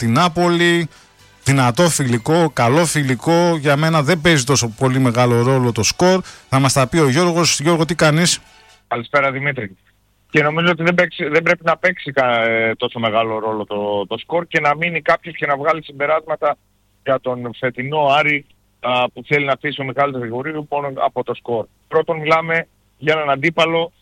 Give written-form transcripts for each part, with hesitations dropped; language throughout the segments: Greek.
την Νάπολη. Δυνατό φιλικό, καλό φιλικό. Για μένα δεν παίζει τόσο πολύ μεγάλο ρόλο το σκορ. Θα μας τα πει ο Γιώργος. Γιώργο, τι κάνεις? Καλησπέρα Δημήτρη. Και νομίζω ότι δεν πρέπει να παίξει τόσο μεγάλο ρόλο το σκορ και να μείνει κάποιος και να βγάλει συμπεράσματα για τον φετινό Άρη που θέλει να αφήσει ο Μιχάλης Γρηγορίου μόνο από το σκορ. Πρώτον μιλάμε για έναν αντίπαλο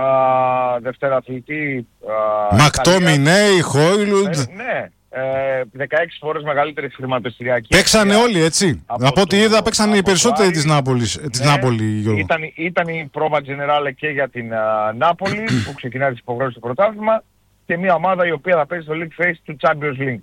δευτεραθλητή Μακτόμινέι, Χόιλουντ. Ναι. 16 φορές μεγαλύτερη χρηματιστηριακή. Παίξανε όλοι, έτσι. Από ό,τι είδα, παίξανε οι περισσότεροι της Νάπολη, Γιώργο. Ήταν η πρόβα Generale και για την Νάπολη που ξεκινάει τις υποχρεώσεις του πρωτάθλημα και μια ομάδα η οποία θα παίζει στο League Phase του Champions League.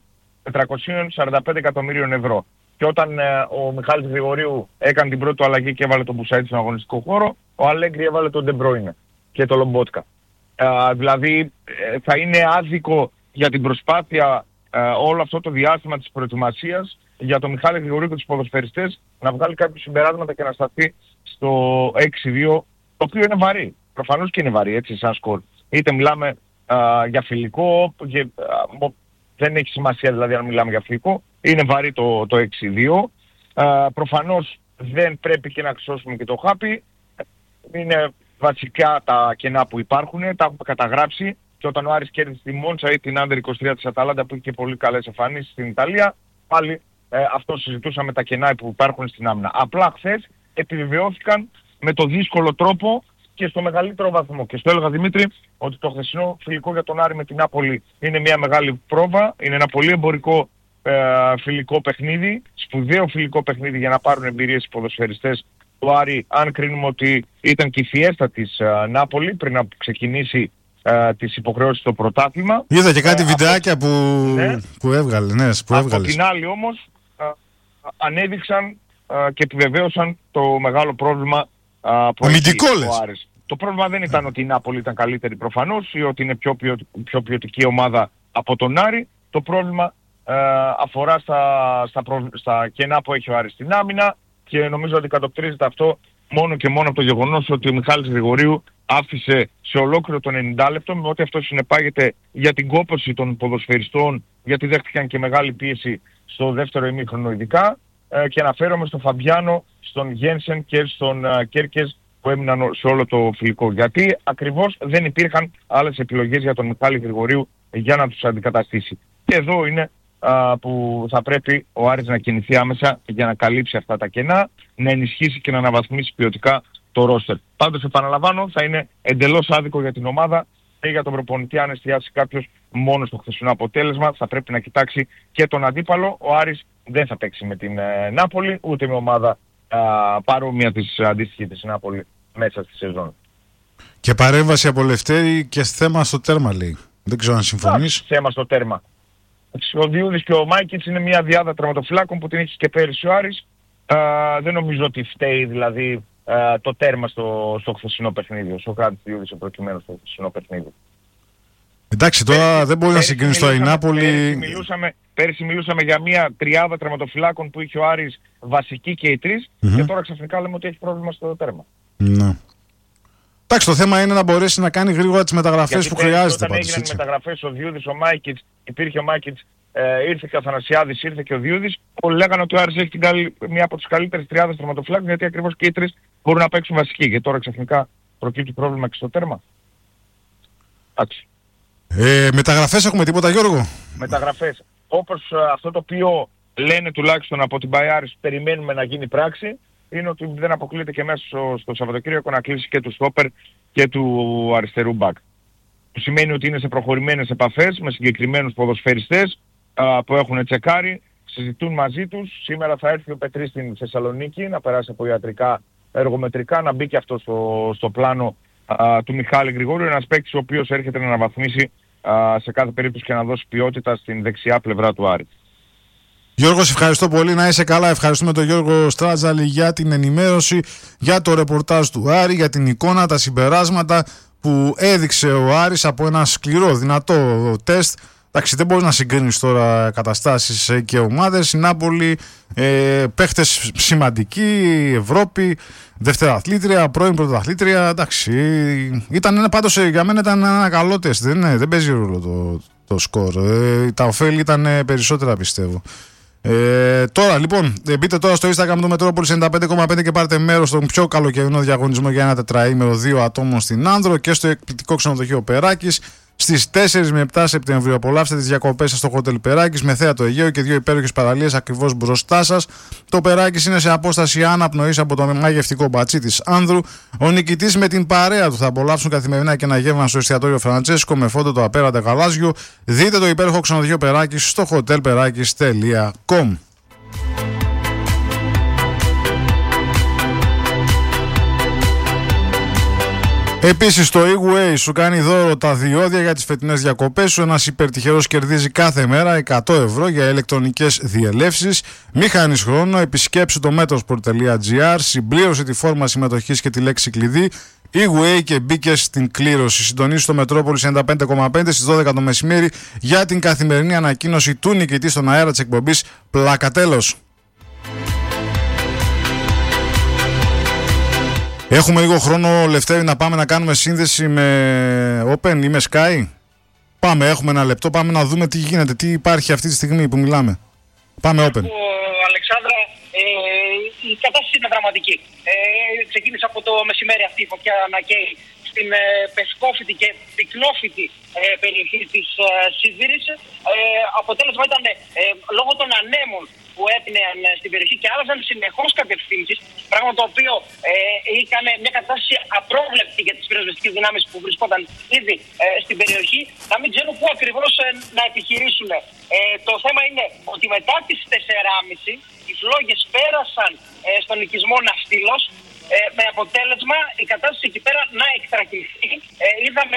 445 εκατομμύριων ευρώ. Και όταν ο Μιχάλης Γρηγορίου έκανε την πρώτη του αλλαγή και έβαλε τον Μπουσάιτ στον αγωνιστικό χώρο, ο Αλέγκρι έβαλε τον De Bruyne και τον Λομπότκα. Δηλαδή θα είναι άδικο για την προσπάθεια όλο αυτό το διάστημα της προετοιμασίας για τον Μιχάλη Γρηγορίου και τους ποδοσφαιριστές να βγάλει κάποια συμπεράσματα και να σταθεί στο 6-2, το οποίο είναι βαρύ. Προφανώς και είναι βαρύ, έτσι, σαν σκορ. Είτε μιλάμε για φιλικό, δεν έχει σημασία δηλαδή αν μιλάμε για φιλικό, είναι βαρύ το 6-2. Προφανώς δεν πρέπει και να ξώσουμε και το χάπι. Είναι βασικά τα κενά που υπάρχουν, τα έχουμε καταγράψει. Και όταν ο Άρης κέρδισε τη Μόντσα ή την Under 23 της Αταλάντα που είχε και πολύ καλές εμφανίσεις στην Ιταλία, πάλι αυτό συζητούσαμε τα κενά που υπάρχουν στην άμυνα. Απλά χθες επιβεβαιώθηκαν με το δύσκολο τρόπο και στο μεγαλύτερο βαθμό. Και στο έλεγα Δημήτρη ότι το χθεσινό φιλικό για τον Άρη με την Νάπολη είναι μια μεγάλη πρόβα, είναι ένα πολύ εμπορικό φιλικό παιχνίδι, σπουδαίο φιλικό παιχνίδι για να πάρουν εμπειρίες οι ποδοσφαιριστές του Άρη, αν κρίνουμε ότι ήταν και η φιέστα της Νάπολη πριν να ξεκινήσει τις υποχρεώσεις στο πρωτάθλημα. Είδα και κάτι βιντεάκια που έβγαλε. Από την άλλη όμως ανέδειξαν και επιβεβαίωσαν το μεγάλο πρόβλημα που έχει ο Άρης. Το πρόβλημα δεν ήταν ότι η Νάπολη ήταν καλύτερη προφανώς ή ότι είναι πιο ποιοτική ομάδα από τον Άρη. Το πρόβλημα αφορά στα κενά που έχει ο Άρης στην άμυνα και νομίζω ότι κατοπτρίζεται αυτό μόνο και μόνο από το γεγονός ότι ο Μιχάλης Γρηγορίου άφησε σε ολόκληρο το 90 λεπτό με ό,τι αυτό συνεπάγεται για την κόπωση των ποδοσφαιριστών, γιατί δέχτηκαν και μεγάλη πίεση στο δεύτερο ημίχρονο ειδικά, και αναφέρομαι στον Φαμπιάνο, στον Γένσεν και στον Κέρκες που έμειναν σε όλο το φιλικό. Γιατί ακριβώς δεν υπήρχαν άλλες επιλογές για τον Μιχάλη Γρηγορίου για να τους αντικαταστήσει. Και εδώ είναι που θα πρέπει ο Άρης να κινηθεί άμεσα για να καλύψει αυτά τα κενά, να ενισχύσει και να αναβαθμίσει ποιοτικά το ρόστερ. Πάντως επαναλαμβάνω, θα είναι εντελώς άδικο για την ομάδα και για τον προπονητή αν εστιάσει κάποιος μόνο στο χθεσινό αποτέλεσμα. Θα πρέπει να κοιτάξει και τον αντίπαλο. Ο Άρης δεν θα παίξει με την Νάπολη, ούτε με ομάδα παρόμοια της αντίστοιχη της Νάπολη μέσα στη σεζόν. Και παρέμβαση από Λευτέρη και θέμα στο τέρμα, λέει. Δεν ξέρω αν συμφωνείς. Θέμα στο τέρμα. Ο Διούδης και ο Μάικιτς είναι μια διάδα τερματοφυλάκων που την έχει και πέρυσι ο Άρης. Δεν νομίζω ότι φταίει δηλαδή το τέρμα στο χθεσινό παιχνίδι. Ο Σοκράτης Διούδης προκειμένου στο χθεσινό παιχνίδι. Εντάξει, τώρα δεν μπορεί να συγκρίνει το η Νάπολη. Πέρυσι μιλούσαμε για μια τριάδα τερματοφυλάκων που είχε ο Άρης βασική και οι τρεις, και τώρα ξαφνικά λέμε ότι έχει πρόβλημα στο τέρμα. Ναι. Εντάξει, το θέμα είναι να μπορέσει να κάνει γρήγορα τις μεταγραφές που χρειάζεται. Όταν έγιναν οι μεταγραφές, ο Διούδης, ο Μάικιτς, υπήρχε ο Μάικιτς, ήρθε και ο Αθανασιάδης, ήρθε και ο Διούδης. Όλοι λέγανε ότι ο Άρης έχει μια από τις καλύτερες τριάδες τερματοφυλάκων, γιατί ακριβώς και οι τρεις μπορούν να παίξουν βασική. Και τώρα ξαφνικά προκύπτει πρόβλημα και στο τέρμα. Εντάξει. Μεταγραφές έχουμε τίποτα, Γιώργο? Μεταγραφές. Όπως αυτό το οποίο λένε τουλάχιστον από την Μπαϊάρης, περιμένουμε να γίνει πράξη, είναι ότι δεν αποκλείεται και μέσα στο Σαββατοκύριακο να κλείσει και του στόπερ και του αριστερού μπακ. Που σημαίνει ότι είναι σε προχωρημένες επαφές με συγκεκριμένους ποδοσφαιριστές που έχουν τσεκάρει, συζητούν μαζί τους. Σήμερα θα έρθει ο Πετρής στην Θεσσαλονίκη να περάσει από ιατρικά, εργομετρικά, να μπει και αυτό στο πλάνο του Μιχάλη Γρηγόριου, ένας παίκτης ο οποίος έρχεται να αναβαθμίσει σε κάθε περίπτωση και να δώσει ποιότητα στην δεξιά πλευρά του Άρη. Γιώργο, σε ευχαριστώ πολύ, να είσαι καλά. Ευχαριστούμε τον Γιώργο Στράτζαλη για την ενημέρωση, για το ρεπορτάζ του Άρη, για την εικόνα, τα συμπεράσματα που έδειξε ο Άρης από ένα σκληρό, δυνατό τεστ. Εντάξει, δεν μπορεί να συγκρίνεις τώρα καταστάσεις και ομάδες. Η Νάπολη, παίχτες σημαντικοί, Ευρώπη, δευτεραθλήτρια, πρώην πρωταθλήτρια. Εντάξει, πάντως για μένα ήταν ένα καλό τεστ. Δεν παίζει ρόλο το σκορ. Τα ωφέλη ήταν περισσότερα, πιστεύω. Τώρα λοιπόν, μπείτε τώρα στο Instagram του Μετρόπολης 95,5 και πάρτε μέρος στον πιο καλοκαιρινό διαγωνισμό για ένα τετραήμερο 2 ατόμων στην Άνδρο και στο εκπληκτικό ξενοδοχείο Περάκης. Στις 4 με 7 Σεπτεμβρίου απολαύστε τις διακοπές σας στο Hotel Περάκης με θέα το Αιγαίο και 2 υπέροχες παραλίες ακριβώς μπροστά σας. Το Περάκης είναι σε απόσταση αναπνοής από το μαγευτικό μπατσί της Άνδρου. Ο νικητής με την παρέα του θα απολαύσουν καθημερινά και ένα γεύμα στο εστιατόριο Φραντσέσκο με φόντο το απέραντα γαλάζιο. Δείτε το υπέροχο ξενοδοχείο Περάκης στο hotelperakis.com. Επίσης το E-Way σου κάνει δώρο τα διόδια για τις φετινές διακοπές σου. Ένας υπερτυχερός κερδίζει κάθε μέρα 100 ευρώ για ηλεκτρονικές διελεύσεις. Μη χάνεις χρόνο, επισκέψου το metrosport.gr, συμπλήρωσε τη φόρμα συμμετοχής και τη λέξη κλειδί E-Way και μπήκε στην κλήρωση. Συντονίσου το Μετρόπολης 95,5 στις 12 το μεσημέρι για την καθημερινή ανακοίνωση του νικητή στον αέρα της εκπομπής Πλάκα Τέλος. Έχουμε λίγο χρόνο, Λευτέρη, να πάμε να κάνουμε σύνδεση με Open ή με Sky. Πάμε, έχουμε ένα λεπτό, πάμε να δούμε τι γίνεται, τι υπάρχει αυτή τη στιγμή που μιλάμε. Πάμε Open. Αλεξάνδρα, η κατάσταση είναι δραματική. Ξεκίνησε από το μεσημέρι αυτή η φωτιά να καίει στην πεσκόφυτη και πυκνόφυτη περιοχή της Σίδηρης. Αποτέλεσμα ήταν λόγω των ανέμων που έπιναν στην περιοχή και άλλαζαν συνεχώς κατευθύνσεις, πράγμα το οποίο έκανε μια κατάσταση απρόβλεπτη για τις πυροσβεστικές δυνάμεις που βρισκόταν ήδη στην περιοχή, να μην ξέρουν πού ακριβώς να επιχειρήσουν. Το θέμα είναι ότι μετά τις 4.30 οι φλόγες πέρασαν στον οικισμό Ναυτίλος, με αποτέλεσμα η κατάσταση εκεί πέρα να εκτραχυνθεί. Είδαμε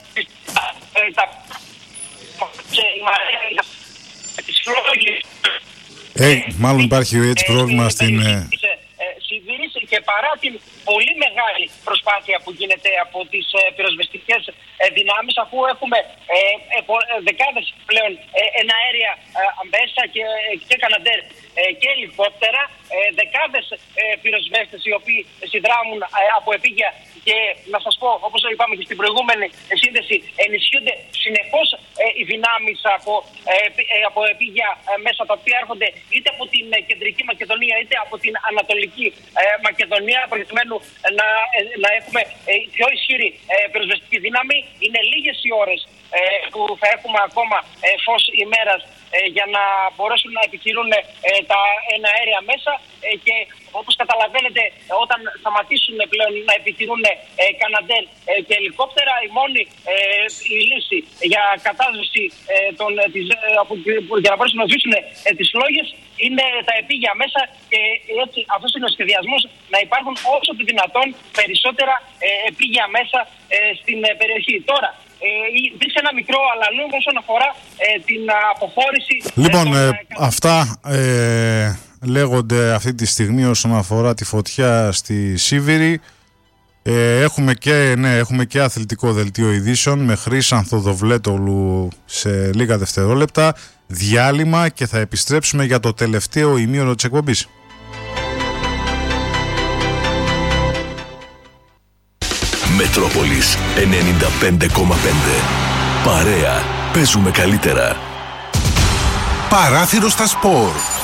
τις φλόγες. Μάλλον υπάρχει έτσι πρόβλημα στην Σιδήρης και παρά την πολύ μεγάλη προσπάθεια που γίνεται από τις πυροσβεστικές δυνάμεις, αφού έχουμε δεκάδες πλέον εναέρια μέσα και Καναντέρ και ελικόπτερα, δεκάδες πυροσβέστες οι οποίοι συνδράμουν από επίγεια και να σας πω, όπως είπαμε και στην προηγούμενη σύνδεση, ενισχύονται συνεχώς οι δυνάμεις από επίγεια μέσα, τα οποία έρχονται είτε από την κεντρική Μακεδονία είτε από την ανατολική Μακεδονία, προκειμένου να έχουμε πιο ισχυρή πυροσβεστική δύναμη. Είναι λίγες οι ώρες που θα έχουμε ακόμα φως ημέρας για να μπορέσουν να επιχειρούν τα εναέρια μέσα και όπως καταλαβαίνετε, όταν σταματήσουν πλέον να επιχειρούν Καναντέρ και ελικόπτερα, η μόνη η λύση για κατάσβεση για να μπορέσουν να σβήσουν τις φλόγες είναι τα επίγεια μέσα και έτσι αυτός είναι ο σχεδιασμός, να υπάρχουν όσο το δυνατόν περισσότερα επίγεια μέσα στην περιοχή. Τώρα, υπήρξε ένα μικρό αλλαλούγο όσον αφορά την αποχώρηση. Λοιπόν, αυτά λέγονται αυτή τη στιγμή όσον αφορά τη φωτιά στη Σίβηρη. Έχουμε και αθλητικό δελτίο ειδήσεων με Χρήσανθο Δοβλέτογλου σε λίγα δευτερόλεπτα. Διάλειμμα και θα επιστρέψουμε για το τελευταίο ημίωρο της εκπομπής. Μετρόπολης 95,5. Παρέα. Παίζουμε καλύτερα. Παράθυρο στα σπορ.